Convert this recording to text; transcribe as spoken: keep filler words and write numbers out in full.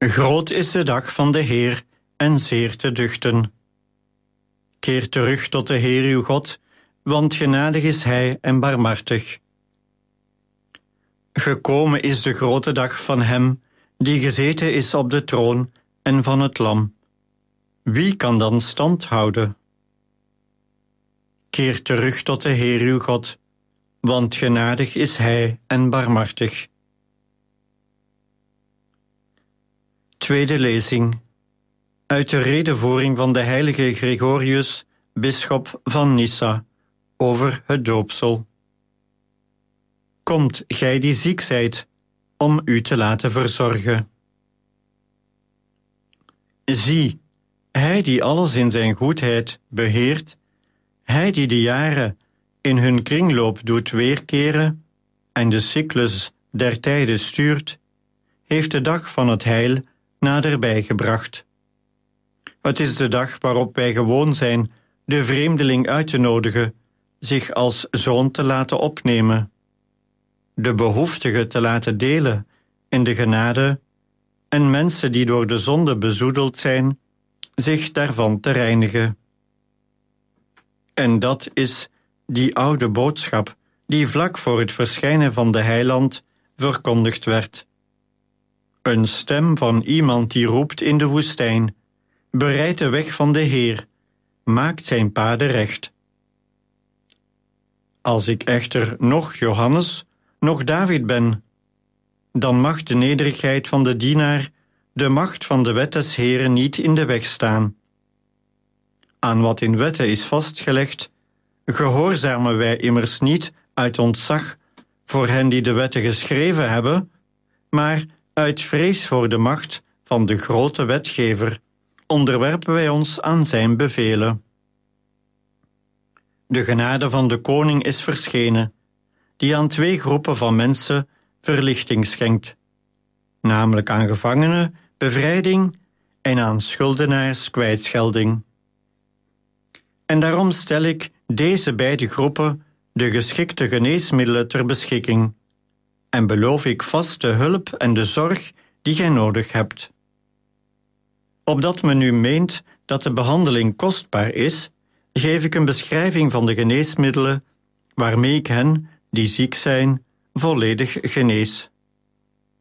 Groot is de dag van de Heer en zeer te duchten. Keer terug tot de Heer uw God, want genadig is Hij en barmhartig. Gekomen is de grote dag van Hem die gezeten is op de troon en van het Lam. Wie kan dan stand houden? Keer terug tot de Heer uw God, want genadig is Hij en barmhartig. Tweede lezing. Uit de redevoering van de heilige Gregorius, bisschop van Nyssa, over het doopsel. Komt, gij die ziek zijt, om u te laten verzorgen. Zie, Hij die alles in zijn goedheid beheert, Hij die de jaren in hun kringloop doet weerkeren en de cyclus der tijden stuurt, heeft de dag van het heil naderbij gebracht. Het is de dag waarop wij gewoon zijn de vreemdeling uit te nodigen, zich als zoon te laten opnemen, de behoeftige te laten delen in de genade en mensen die door de zonde bezoedeld zijn, zich daarvan te reinigen. En dat is die oude boodschap die vlak voor het verschijnen van de Heiland verkondigd werd. Een stem van iemand die roept in de woestijn: bereid de weg van de Heer, maakt zijn paden recht. Als ik echter nog Johannes, nog David ben, dan mag de nederigheid van de dienaar de macht van de wet des Heeren niet in de weg staan. Aan wat in wetten is vastgelegd, gehoorzamen wij immers niet uit ontzag voor hen die de wetten geschreven hebben, maar uit vrees voor de macht van de grote wetgever onderwerpen wij ons aan zijn bevelen. De genade van de koning is verschenen, die aan twee groepen van mensen verlichting schenkt, namelijk aan gevangenen bevrijding en aan schuldenaars kwijtschelding. En daarom stel ik deze beide groepen de geschikte geneesmiddelen ter beschikking en beloof ik vast de hulp en de zorg die gij nodig hebt. Opdat men nu meent dat de behandeling kostbaar is, geef ik een beschrijving van de geneesmiddelen waarmee ik hen, die ziek zijn, volledig genees.